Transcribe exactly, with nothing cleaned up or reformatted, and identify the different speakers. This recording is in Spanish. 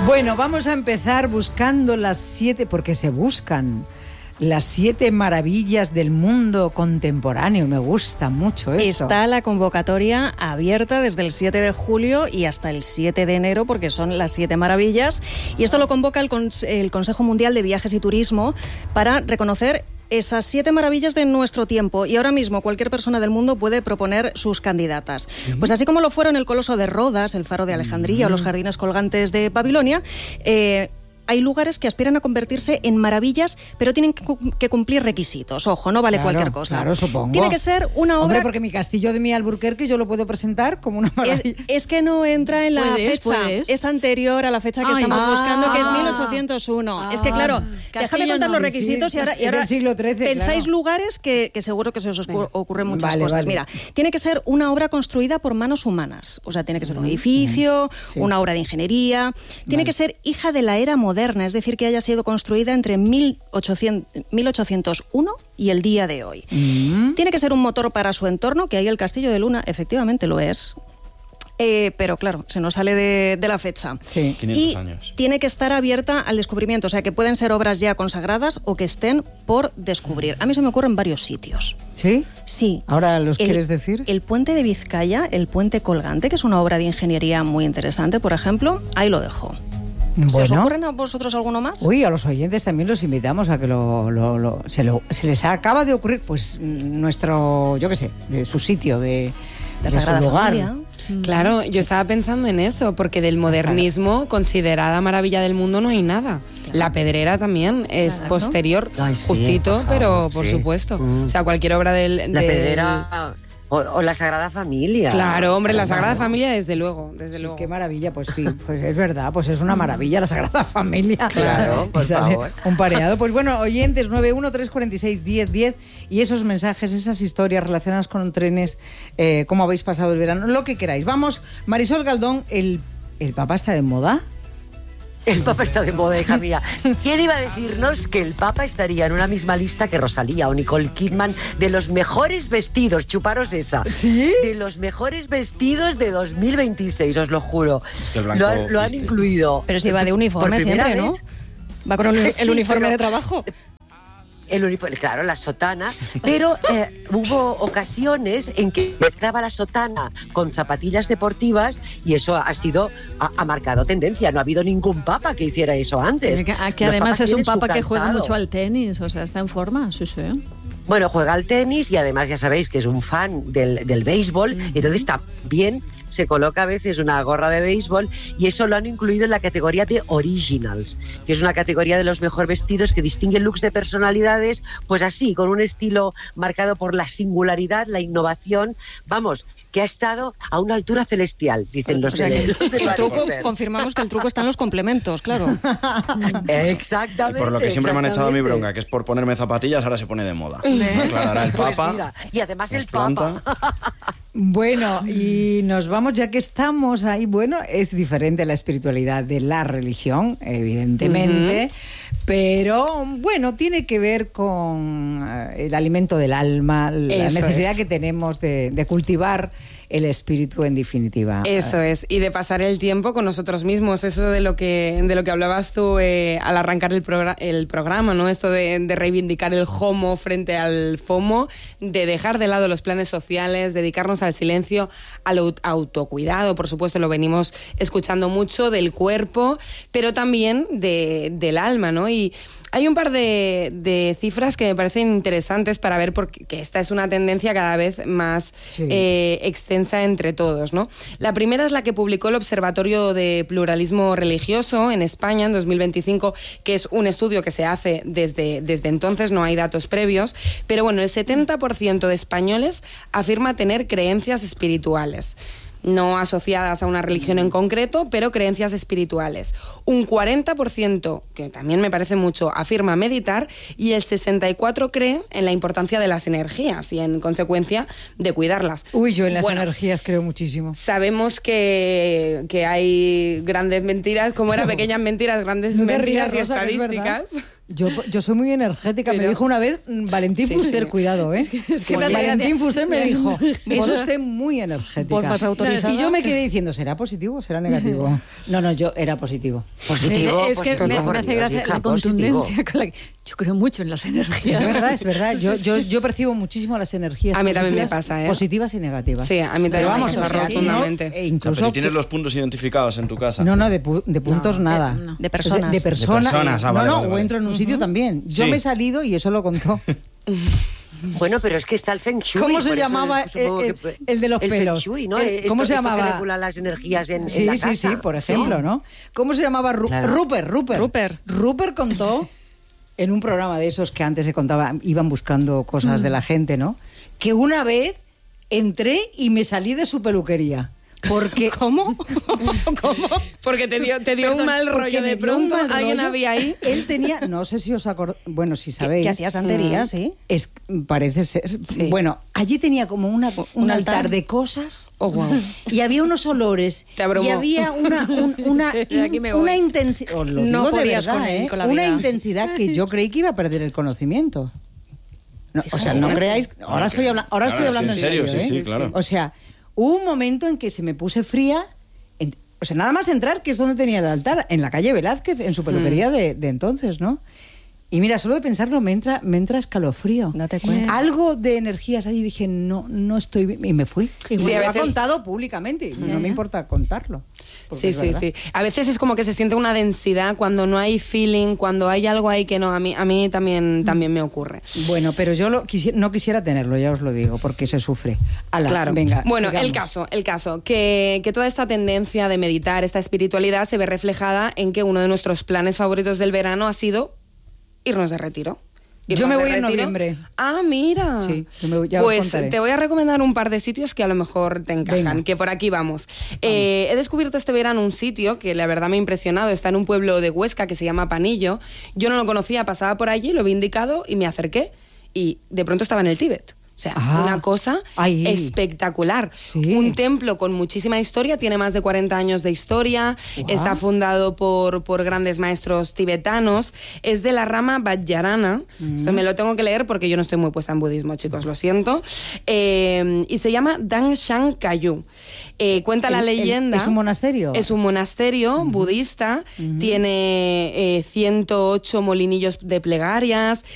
Speaker 1: Bueno, vamos a empezar buscando las siete, porque se buscan las siete maravillas del mundo contemporáneo. Me gusta mucho eso.
Speaker 2: Está la convocatoria abierta desde el siete de julio y hasta el siete de enero, porque son las siete maravillas. Y esto lo convoca el, Cons- el Consejo Mundial de Viajes y Turismo para reconocer esas siete maravillas de nuestro tiempo, y ahora mismo cualquier persona del mundo puede proponer sus candidatas. ¿Sí? Pues así como lo fueron el Coloso de Rodas, el Faro de Alejandría mm. o los Jardines Colgantes de Babilonia, eh, hay lugares que aspiran a convertirse en maravillas, pero tienen que cumplir requisitos. Ojo, no vale
Speaker 1: claro,
Speaker 2: cualquier cosa.
Speaker 1: Claro, supongo.
Speaker 2: Tiene que ser una obra...
Speaker 1: Hombre, porque mi castillo de mi Alburquerque yo lo puedo presentar como una maravilla.
Speaker 2: Es, es que no entra en la
Speaker 3: ¿Puedes,
Speaker 2: fecha.
Speaker 3: puedes?
Speaker 2: Es anterior a la fecha que
Speaker 3: Ay,
Speaker 2: estamos
Speaker 1: ah,
Speaker 2: buscando, que es mil ochocientos uno. Ah, es que, claro, déjame contar
Speaker 3: no.
Speaker 2: los requisitos
Speaker 1: sí, sí,
Speaker 2: y ahora, y ahora
Speaker 1: del siglo trece,
Speaker 2: pensáis
Speaker 1: claro.
Speaker 2: lugares que, que seguro que se os ocurren muchas
Speaker 1: vale,
Speaker 2: cosas.
Speaker 1: vale.
Speaker 2: Mira, tiene que ser una obra construida por manos humanas. O sea, tiene que ser un edificio, sí. una obra de ingeniería. Tiene vale. que ser hija de la era moderna, es decir, que haya sido construida entre mil ochocientos uno y el día de hoy. Mm. Tiene que ser un motor para su entorno, que ahí el Castillo de Luna efectivamente lo es. Eh, pero claro, se nos sale de, de la fecha.
Speaker 1: Sí.
Speaker 4: quinientos
Speaker 2: y
Speaker 4: años.
Speaker 2: Tiene que estar abierta al descubrimiento, o sea que pueden ser obras ya consagradas o que estén por descubrir. A mí se me ocurren varios sitios.
Speaker 1: ¿Sí?
Speaker 2: Sí.
Speaker 1: ¿Ahora los
Speaker 2: el,
Speaker 1: quieres decir?
Speaker 2: El puente de Vizcaya, el puente colgante, que es una obra de ingeniería muy interesante, por ejemplo, ahí lo dejo.
Speaker 1: Bueno.
Speaker 2: ¿Se os ocurren a vosotros alguno más?
Speaker 1: Uy, a los oyentes también los invitamos a que lo, lo, lo, se, lo se les acaba de ocurrir, pues, nuestro, yo qué sé, de su sitio, de,
Speaker 2: la
Speaker 1: de
Speaker 2: Sagrada
Speaker 1: su lugar.
Speaker 2: Familia.
Speaker 5: Claro, yo estaba pensando en eso, porque del modernismo, considerada maravilla del mundo, no hay nada. Claro. La Pedrera también es claro. posterior, Ay, sí, justito, por pero por sí. supuesto. Mm. O sea, cualquier obra del...
Speaker 6: La
Speaker 5: del...
Speaker 6: Pedrera... O, o la Sagrada Familia.
Speaker 5: Claro, hombre, la Sagrada Familia desde luego, desde
Speaker 1: sí,
Speaker 5: luego.
Speaker 1: Qué maravilla, pues sí, pues es verdad, pues es una maravilla la Sagrada Familia.
Speaker 6: Claro, por favor.
Speaker 1: Un pareado. Pues bueno, oyentes, nueve uno tres cuatro seis diez diez y esos mensajes, esas historias relacionadas con trenes, eh, cómo habéis pasado el verano, lo que queráis. Vamos, Marisol Galdón, ¿el, el Papa está de moda?
Speaker 6: El Papa está de moda, hija mía. ¿Quién iba a decirnos que el Papa estaría en una misma lista que Rosalía o Nicole Kidman de los mejores vestidos? Chuparos esa.
Speaker 1: ¿Sí?
Speaker 6: De los mejores vestidos de dos mil veintiséis, os lo juro.
Speaker 4: Es que el blanco
Speaker 6: lo, han, lo han
Speaker 4: viste.
Speaker 6: incluido.
Speaker 2: Pero si va de uniforme siempre, vez. ¿no? Va con el, el
Speaker 6: sí,
Speaker 2: uniforme
Speaker 6: pero...
Speaker 2: de trabajo.
Speaker 6: El uniforme, claro, la sotana, pero eh, hubo ocasiones en que mezclaba la sotana con zapatillas deportivas y eso ha sido, ha, ha marcado tendencia. No ha habido ningún papa que hiciera eso antes.
Speaker 3: Que, que además es un papa que juega mucho al tenis, o sea, está en forma, sí, sí.
Speaker 6: Bueno, juega al tenis y además ya sabéis que es un fan del, del béisbol, mm-hmm. entonces también se coloca a veces una gorra de béisbol y eso lo han incluido en la categoría de Originals, que es una categoría de los mejores vestidos que distinguen looks de personalidades, pues así, con un estilo marcado por la singularidad, la innovación, vamos, que ha estado a una altura celestial, dicen los,
Speaker 2: o sea,
Speaker 6: de,
Speaker 2: que,
Speaker 6: los de
Speaker 2: el truco, confirmamos que el truco está en los complementos, claro.
Speaker 6: Exactamente.
Speaker 4: Y por lo que siempre me han echado a mi
Speaker 6: exactamente.
Speaker 4: bronca, que es por ponerme zapatillas, ahora se pone de moda. Me aclarará el Papa.
Speaker 6: Pues mira, y además el
Speaker 4: planta.
Speaker 6: Papa.
Speaker 1: Bueno, y nos vamos, ya que estamos ahí, bueno, es diferente la espiritualidad de la religión, evidentemente, uh-huh. pero bueno, tiene que ver con el alimento del alma, la
Speaker 5: Eso
Speaker 1: necesidad
Speaker 5: es.
Speaker 1: que tenemos de, de cultivar el espíritu, en definitiva.
Speaker 5: Eso es, y de pasar el tiempo con nosotros mismos, eso de lo que de lo que hablabas tú eh, al arrancar el, progr- el programa, ¿no? Esto de, de reivindicar el homo frente al FOMO, de dejar de lado los planes sociales, dedicarnos al silencio, al aut- autocuidado, por supuesto, lo venimos escuchando mucho, del cuerpo, pero también de, del alma, ¿no? Y hay un par de, de cifras que me parecen interesantes para ver porque que esta es una tendencia cada vez más sí. eh, extensa entre todos, ¿no? La primera es la que publicó el Observatorio de Pluralismo Religioso en España en dos mil veinticinco, que es un estudio que se hace desde, desde entonces, no hay datos previos, pero bueno, el setenta por ciento de españoles afirma tener creencias espirituales. No asociadas a una religión en concreto, pero creencias espirituales. Un cuarenta por ciento, que también me parece mucho, afirma meditar y el sesenta y cuatro por ciento cree en la importancia de las energías y, en consecuencia, de cuidarlas.
Speaker 1: Uy, yo en las
Speaker 5: bueno,
Speaker 1: energías creo muchísimo.
Speaker 5: Sabemos que, que hay grandes mentiras, como eran pequeñas mentiras, grandes
Speaker 1: no
Speaker 5: mentiras
Speaker 1: rías,
Speaker 5: y
Speaker 1: Rosa,
Speaker 5: estadísticas.
Speaker 1: Yo, yo soy muy energética.
Speaker 5: Pero-
Speaker 1: me dijo una vez Valentín
Speaker 5: Sí,
Speaker 1: Fuster,
Speaker 5: sí.
Speaker 1: cuidado, ¿eh?
Speaker 3: es que
Speaker 1: Pues
Speaker 3: me hace
Speaker 1: Valentín
Speaker 3: gracia.
Speaker 1: Fuster me dijo, es usted muy energética.
Speaker 2: Voz más autorizada.
Speaker 1: Y yo me quedé diciendo, ¿será positivo o será negativo? No, no, yo era positivo.
Speaker 6: Positivo,
Speaker 3: es que
Speaker 6: positivo,
Speaker 3: me,
Speaker 6: por
Speaker 3: me hace
Speaker 6: Dios,
Speaker 3: gracia
Speaker 6: hija,
Speaker 3: la
Speaker 6: positivo.
Speaker 3: contundencia con la que yo creo mucho en las energías.
Speaker 1: Es verdad, es verdad. Yo, yo, yo percibo muchísimo las energías
Speaker 5: A mí también me
Speaker 1: positivas-
Speaker 5: pasa, ¿eh?
Speaker 1: positivas y negativas.
Speaker 5: Sí, a mí también
Speaker 1: Pero
Speaker 5: me
Speaker 1: vamos,
Speaker 5: pasa
Speaker 1: o sea,
Speaker 5: rotundamente.
Speaker 1: no, e
Speaker 4: O sea,
Speaker 1: incluso
Speaker 4: pero tienes
Speaker 1: que-
Speaker 4: los puntos identificados en tu casa.
Speaker 1: No, no, de, pu- de puntos
Speaker 3: No,
Speaker 1: nada.
Speaker 3: de- no.
Speaker 2: De personas.
Speaker 1: De, de personas.
Speaker 4: De personas, ah,
Speaker 1: no,
Speaker 4: vale,
Speaker 1: no,
Speaker 4: vale,
Speaker 1: o
Speaker 4: vale.
Speaker 1: entro en un sitio también. Yo
Speaker 4: Sí.
Speaker 1: me he salido y eso lo contó.
Speaker 6: Bueno, pero es que está el Feng Shui.
Speaker 1: ¿Cómo se
Speaker 6: por eso
Speaker 1: llamaba
Speaker 6: supongo
Speaker 1: el-
Speaker 6: que-
Speaker 1: el de los
Speaker 6: el
Speaker 1: pelos?
Speaker 6: Feng Shui, ¿no?
Speaker 1: El-
Speaker 6: Esto-
Speaker 1: ¿cómo se
Speaker 6: esto que
Speaker 1: llamaba?
Speaker 6: regula las energías en, en
Speaker 1: Sí,
Speaker 6: la
Speaker 1: sí,
Speaker 6: casa.
Speaker 1: sí, por ejemplo, ¿no? ¿Cómo se llamaba? Ru-
Speaker 6: Claro.
Speaker 1: Rupert, Rupert.
Speaker 2: Rupert.
Speaker 1: Rupert contó en un programa de esos que antes se contaba, iban buscando cosas de la gente, ¿no? Que una vez entré y me salí de su peluquería. Porque, ¿Cómo? ¿Cómo?
Speaker 5: Porque te dio, te dio
Speaker 1: Perdón,
Speaker 5: un mal
Speaker 1: porque
Speaker 5: rollo
Speaker 1: me
Speaker 5: de
Speaker 1: dio un
Speaker 5: pronto.
Speaker 1: mal
Speaker 5: ¿Alguien
Speaker 1: rollo.
Speaker 5: había ahí?
Speaker 1: Él tenía, no sé si os acordáis, bueno, si
Speaker 2: Que,
Speaker 1: sabéis.
Speaker 2: que hacía santería, sí.
Speaker 1: Es, parece ser.
Speaker 5: Sí.
Speaker 1: Bueno, allí tenía como una, un,
Speaker 2: Un
Speaker 1: altar.
Speaker 2: altar.
Speaker 1: de cosas.
Speaker 5: Oh, guau.
Speaker 1: Y había unos olores.
Speaker 5: Te abrumó.
Speaker 1: Y había una, un- una,
Speaker 3: De aquí me voy.
Speaker 1: una intensidad.
Speaker 2: No podías con el-
Speaker 1: ¿eh?
Speaker 2: con la
Speaker 1: Una
Speaker 2: vida.
Speaker 1: intensidad que yo creí que iba a perder el conocimiento. No, o sea, no creáis. Ahora estoy, habla- ahora estoy
Speaker 4: Claro,
Speaker 1: hablando
Speaker 4: sí,
Speaker 1: en
Speaker 4: en serio,
Speaker 1: serio.
Speaker 4: sí,
Speaker 1: ¿eh?
Speaker 4: sí, claro.
Speaker 1: O sea, hubo un momento en que se me puse fría. en- o sea, nada más entrar, que es donde tenía el altar, en la calle Velázquez, en su peluquería de, de entonces, ¿no? Y mira, solo de pensarlo me entra, me entra escalofrío.
Speaker 2: Date cuenta.
Speaker 1: Algo de energías allí dije, no, no estoy bien. Y me fui.
Speaker 3: Sí,
Speaker 1: Y
Speaker 5: sí,
Speaker 1: me
Speaker 5: a
Speaker 1: lo ha
Speaker 5: veces-
Speaker 1: contado públicamente. y No me importa contarlo. porque
Speaker 5: Sí,
Speaker 1: es
Speaker 5: sí,
Speaker 1: verdad.
Speaker 5: sí. A veces es como que se siente una densidad cuando no hay feeling, cuando hay algo ahí que no. A mí, a mí también, también me ocurre.
Speaker 1: Bueno, pero yo lo quisi- no quisiera tenerlo, ya os lo digo, porque se sufre. Ala,
Speaker 5: Claro.
Speaker 1: venga.
Speaker 5: Bueno,
Speaker 1: sigamos.
Speaker 5: el caso, el caso, que, que toda esta tendencia de meditar, esta espiritualidad, se ve reflejada en que uno de nuestros planes favoritos del verano ha sido irnos de retiro.
Speaker 1: Yo
Speaker 5: Irnos
Speaker 1: me
Speaker 5: de
Speaker 1: voy en
Speaker 5: retiro.
Speaker 1: noviembre.
Speaker 5: Ah, mira.
Speaker 1: Sí, yo me voy- ya os
Speaker 5: pues
Speaker 1: contaré.
Speaker 5: te voy a recomendar un par de sitios que a lo mejor te encajan,
Speaker 1: Venga.
Speaker 5: que por aquí vamos. Eh, he descubierto este verano un sitio que la verdad me ha impresionado. Está en un pueblo de Huesca que se llama Panillo. Yo no lo conocía, pasaba por allí, lo vi indicado y me acerqué. Y de pronto estaba en el Tíbet. O sea,
Speaker 1: Ah.
Speaker 5: una cosa
Speaker 1: Ay.
Speaker 5: espectacular.
Speaker 1: Sí.
Speaker 5: Un templo con muchísima historia, tiene más de cuarenta años de historia,
Speaker 1: Guau.
Speaker 5: está fundado por, por grandes maestros tibetanos, es de la rama Vajrayana. Esto me lo tengo que leer porque yo no estoy muy puesta en budismo, chicos, lo siento. Eh, y se llama Dangshan Kayu. Eh, cuenta la
Speaker 1: El- el-
Speaker 5: leyenda.
Speaker 1: ¿es un monasterio?
Speaker 5: Es un monasterio budista, tiene eh, ciento ocho molinillos de plegarias,